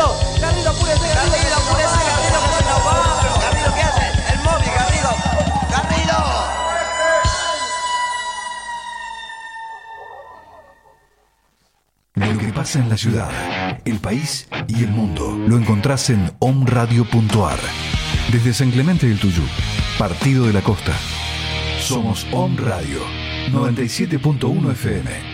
Garrido, apúrese, Garrido, apúrese, Garrido, que se nos va. Pero Garrido, ¿qué hace? El móvil, Garrido. ¡Garrido! Lo que pasa en la ciudad, el país y el mundo lo encontrás en omradio.ar. Desde San Clemente del Tuyú, Partido de la Costa. Somos Om Radio 97.1 FM.